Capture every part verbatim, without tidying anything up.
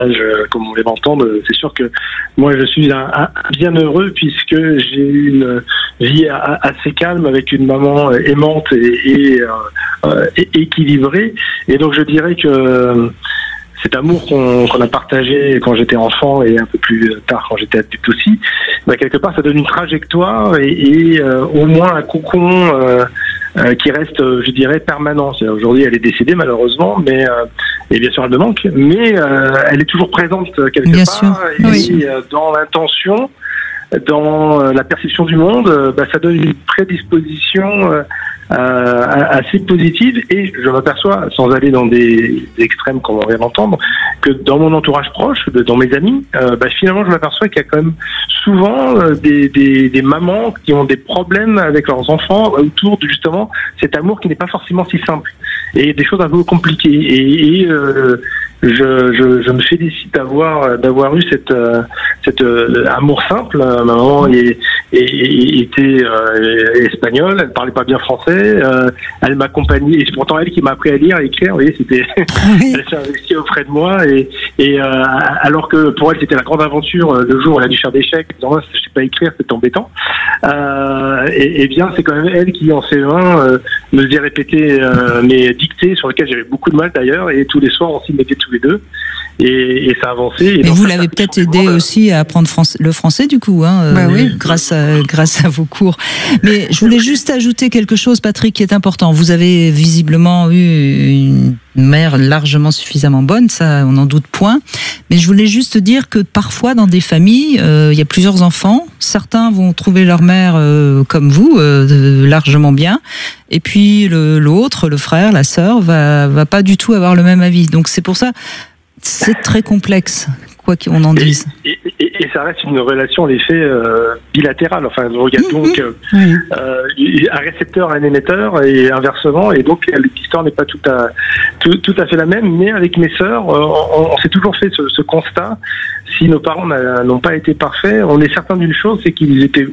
comme on vient d'entendre, c'est sûr que moi je suis un, un, bien heureux puisque j'ai eu une vie assez calme avec une maman aimante et, et, euh, et équilibrée. Et donc je dirais que cet amour qu'on, qu'on a partagé quand j'étais enfant et un peu plus tard quand j'étais adulte aussi, bah, quelque part ça donne une trajectoire et, et euh, au moins un cocon euh, euh, qui reste, je dirais, permanent. C'est-à-dire, aujourd'hui elle est décédée malheureusement, mais euh, et bien sûr elle me manque, mais euh, elle est toujours présente quelque bien part. Sûr. Et oui. euh, dans l'intention, dans la perception du monde, euh, bah, ça donne une prédisposition euh, Euh, assez positive, et je m'aperçois, sans aller dans des extrêmes comme on vient d'entendre, que dans mon entourage proche, dans mes amis, euh, bah, finalement je m'aperçois qu'il y a quand même souvent euh, des, des, des mamans qui ont des problèmes avec leurs enfants autour de justement cet amour qui n'est pas forcément si simple, et des choses un peu compliquées, et, et euh, je, je, je me félicite d'avoir d'avoir eu cette euh, cette euh, amour simple. Ma maman est, est, est, était euh, espagnole, elle parlait pas bien français, euh, elle m'accompagnait, et c'est pourtant elle qui m'a appris à lire et écrire. Vous voyez, c'était oui. Elle s'est investie auprès de moi, et, et euh, alors que pour elle c'était la grande aventure le jour où elle a dû faire des chèques, disant je sais pas écrire, c'est embêtant. Euh, et, et bien c'est quand même elle qui en C E un euh, me faisait répéter euh, mes dictées sur lesquelles j'avais beaucoup de mal d'ailleurs, et tous les soirs on s'y mettait tous les deux, et, et ça a avancé. Et mais vous l'avez peut-être aidé aussi à apprendre France, le français du coup, hein, bah euh, oui. grâce à grâce à vos cours. Mais je voulais juste ajouter quelque chose, Patrick, qui est important. Vous avez visiblement eu une mère largement suffisamment bonne, ça on n'en doute point. Mais je voulais juste dire que parfois dans des familles, euh, il y a plusieurs enfants. Certains vont trouver leur mère euh, comme vous, euh, largement bien. Et puis le, l'autre, le frère, la sœur, va, va pas du tout avoir le même avis. Donc c'est pour ça, c'est très complexe, quoi qu'on en dise. Et, et, et, et ça reste une relation, en effet, euh, bilatérale. Enfin, regarde mmh, donc euh, mmh. euh, un récepteur, un émetteur, et inversement. Et donc l'histoire n'est pas tout à tout, tout à fait la même. Mais avec mes sœurs, euh, on, on s'est toujours fait ce, ce constat. Si nos parents n'ont pas été parfaits, on est certain d'une chose, c'est qu'ils étaient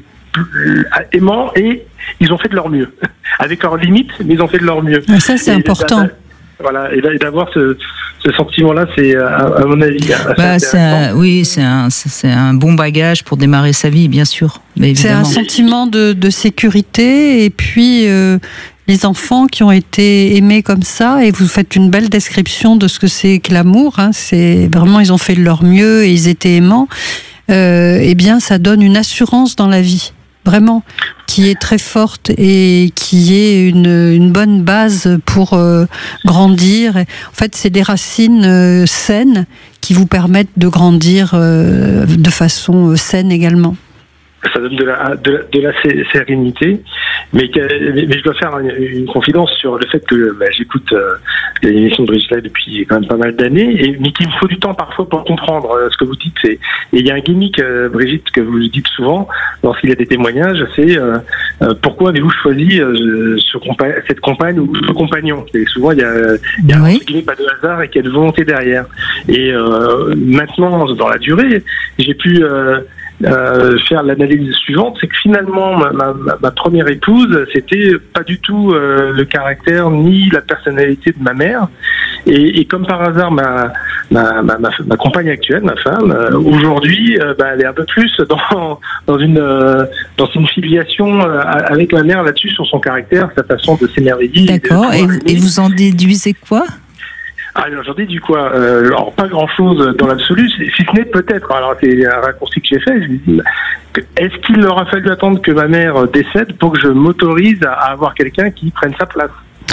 aimants et ils ont fait de leur mieux, avec leurs limites, mais ils ont fait de leur mieux. Ça, c'est et important. La, voilà, et d'avoir ce, ce sentiment-là, c'est à, à mon avis. Bah, c'est un, oui, c'est un, c'est un bon bagage pour démarrer sa vie, bien sûr. Mais c'est un sentiment de, de sécurité, et puis euh, les enfants qui ont été aimés comme ça, et vous faites une belle description de ce que c'est que l'amour. Hein, c'est vraiment, ils ont fait de leur mieux et ils étaient aimants. Euh, eh bien, ça donne une assurance dans la vie. Vraiment, qui est très forte et qui est une, une bonne base pour euh, grandir. En fait, c'est des racines euh, saines qui vous permettent de grandir euh, de façon euh, saine également. Ça donne de la, de la, de la sérénité, mais, mais, mais je dois faire une, une confidence sur le fait que bah, j'écoute euh, l'émission de Brigitte depuis quand même pas mal d'années, et, mais qu'il me faut du temps parfois pour comprendre euh, ce que vous dites. C'est, et il y a un gimmick, euh, Brigitte, que vous dites souvent lorsqu'il y a des témoignages, c'est euh, euh, pourquoi avez-vous choisi euh, ce compa- cette compagne ou ce compagnon. Et souvent il y a, il y a oui. entre guillemets, pas de hasard et qu'il y a de volonté derrière. Et euh, maintenant, dans la durée, j'ai pu euh, Euh, faire l'analyse suivante, c'est que finalement ma, ma, ma première épouse, c'était pas du tout euh, le caractère ni la personnalité de ma mère, et, et comme par hasard ma ma, ma, ma, ma compagne actuelle, ma femme, euh, aujourd'hui, euh, bah, elle est un peu plus dans dans une euh, dans une filiation euh, avec ma mère là-dessus, sur son caractère, sa façon de s'émerveiller. D'accord. Et, et vous en déduisez quoi? Alors j'en dis quoi euh, alors pas grand chose dans l'absolu, si ce n'est peut-être, alors c'est un raccourci que j'ai fait, je me dis, est-ce qu'il leur a fallu attendre que ma mère décède pour que je m'autorise à avoir quelqu'un qui prenne sa place?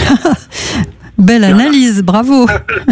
Belle analyse, bravo.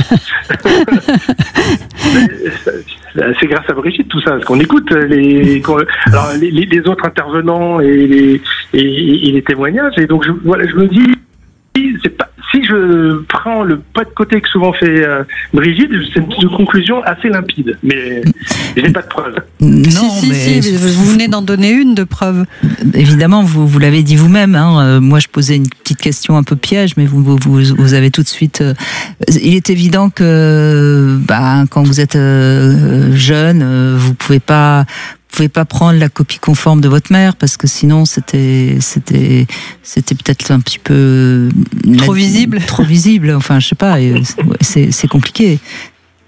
C'est grâce à Brigitte tout ça, parce qu'on écoute les, alors les, les autres intervenants et les, et, et les témoignages, et donc je, voilà, je me dis, c'est pas, si je prends le pas de côté que souvent fait euh, Brigitte, c'est une conclusion assez limpide, mais j'ai pas de preuve. Non, si, mais si, si, vous venez d'en donner une de preuve. Évidemment, vous, vous l'avez dit vous-même. Hein. Moi, je posais une petite question un peu piège, mais vous, vous, vous avez tout de suite. Euh, il est évident que, bah, quand vous êtes euh, jeune, euh, vous pouvez pas. Vous pouvez pas prendre la copie conforme de votre mère, parce que sinon c'était c'était c'était peut-être un petit peu trop visible trop visible enfin je sais pas, c'est c'est compliqué,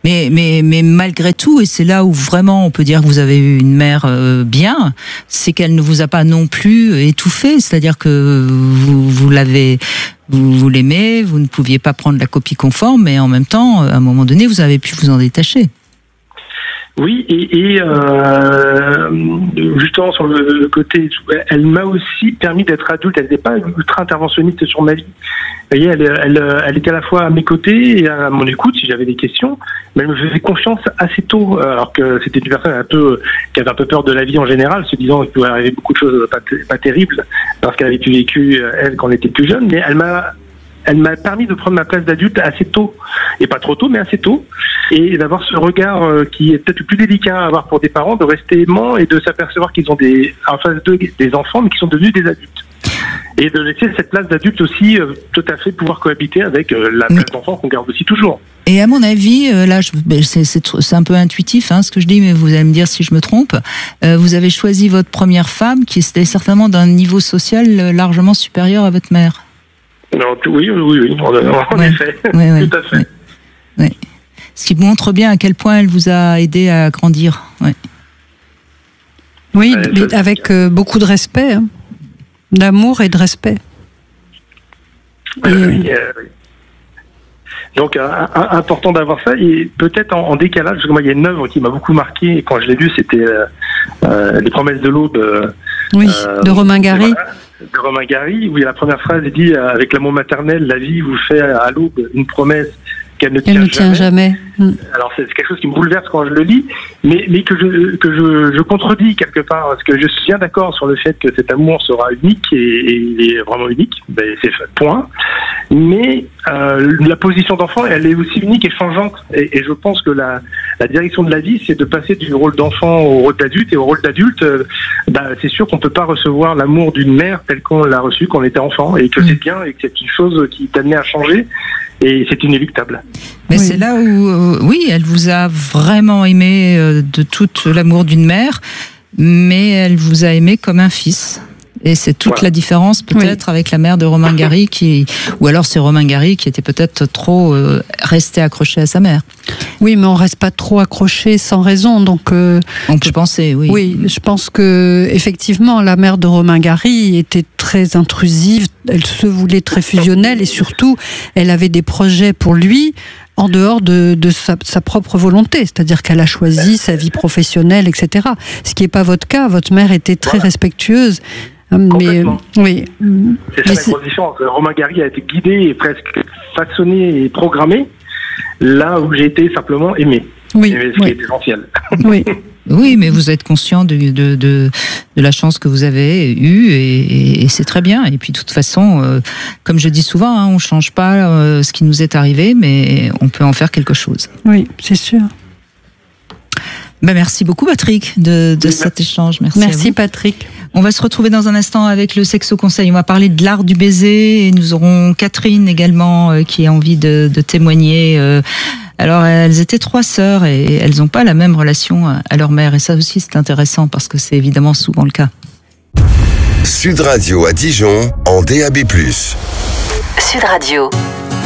Mais, mais, mais malgré tout, et c'est là où vraiment on peut dire que vous avez eu une mère euh, bien, c'est qu'elle ne vous a pas non plus étouffé. C'est-à-dire que vous, vous l'avez, vous, vous l'aimez, vous ne pouviez pas prendre la copie conforme, mais en même temps, à un moment donné, vous avez pu vous en détacher. Oui, et, et euh, justement sur le côté, elle m'a aussi permis d'être adulte. Elle n'était pas ultra interventionniste sur ma vie. Vous voyez, elle, elle, elle était à la fois à mes côtés et à mon écoute si j'avais des questions, mais elle me faisait confiance assez tôt, alors que c'était une personne un peu qui avait un peu peur de la vie en général, se disant qu'il pouvait arriver beaucoup de choses pas, pas terribles parce qu'elle avait vécu elle quand elle était plus jeune. Mais elle m'a Elle m'a permis de prendre ma place d'adulte assez tôt, et pas trop tôt, mais assez tôt, et d'avoir ce regard qui est peut-être le plus délicat à avoir pour des parents, de rester aimant et de s'apercevoir qu'ils ont des, en face d'eux des enfants, mais qui sont devenus des adultes. Et de laisser cette place d'adulte aussi euh, tout à fait pouvoir cohabiter avec euh, la place d'enfant qu'on garde aussi toujours. Et à mon avis, euh, là, je, c'est, c'est, c'est un peu intuitif hein, ce que je dis, mais vous allez me dire si je me trompe. Euh, vous avez choisi votre première femme qui était certainement d'un niveau social largement supérieur à votre mère. Non, oui, oui, oui, en, en ouais. effet, ouais, ouais, tout à fait. Ouais. Ouais. Ce qui montre bien à quel point elle vous a aidé à grandir. Ouais. Oui, mais avec euh, beaucoup de respect, hein. D'amour et de respect. Oui, et... oui, euh, oui. Donc, euh, important d'avoir ça, et peut-être en, en décalage, parce que moi, il y a une œuvre qui m'a beaucoup marqué, et quand je l'ai lue, c'était euh, euh, Les Promesses de l'Aube. Euh, oui, de Romain Gary. Voilà, de Romain Gary, où il y a la première phrase, il dit euh, avec l'amour maternel, la vie vous fait à l'aube une promesse qu'elle ne, qu'elle tient, ne tient jamais. jamais. Alors c'est quelque chose qui me bouleverse quand je le lis, mais, mais que, je, que je, je contredis quelque part, parce que je suis bien d'accord sur le fait que cet amour sera unique, et, et il est vraiment unique, ben, c'est point. Mais euh, la position d'enfant, elle est aussi unique et changeante. Et, et je pense que la, la direction de la vie, c'est de passer du rôle d'enfant au rôle d'adulte. Et au rôle d'adulte, euh, bah, c'est sûr qu'on peut pas recevoir l'amour d'une mère tel qu'on l'a reçu quand on était enfant, et que mmh. c'est bien, et que c'est une chose qui est amenée à changer. Et c'est inéluctable. Mais oui. c'est là où, euh, oui, elle vous a vraiment aimé euh, de tout l'amour d'une mère, mais elle vous a aimé comme un fils. Et c'est toute voilà. la différence peut-être oui. avec la mère de Romain Gary, qui, ou alors c'est Romain Gary qui était peut-être trop euh, resté accroché à sa mère. Oui, mais on reste pas trop accroché sans raison, donc. Euh, on peut je, penser, oui. Oui, je pense que effectivement la mère de Romain Gary était très intrusive, elle se voulait très fusionnelle et surtout elle avait des projets pour lui en dehors de, de sa, sa propre volonté, c'est-à-dire qu'elle a choisi sa vie professionnelle, et cetera. Ce qui n'est pas votre cas. Votre mère était très voilà. respectueuse. Mais, oui. C'est ça la grosse différence. Romain Gary a été guidé et presque façonné et programmé, là où j'ai été simplement aimé. Oui, ce qui oui. est essentiel. Oui. Oui, mais vous êtes conscient de, de, de, de la chance que vous avez eue et, et, et c'est très bien. Et puis de toute façon, euh, comme je dis souvent, hein, on ne change pas euh, ce qui nous est arrivé, mais on peut en faire quelque chose. Oui, c'est sûr. Ben merci beaucoup Patrick de, de oui, cet échange. Merci, merci Patrick. On va se retrouver dans un instant avec le Sexo Conseil. On va parler de l'art du baiser et nous aurons Catherine également euh, qui a envie de, de témoigner. Euh, alors elles étaient trois sœurs et elles n'ont pas la même relation à leur mère et ça aussi c'est intéressant parce que c'est évidemment souvent le cas. Sud Radio à Dijon en D A B plus. Sud Radio.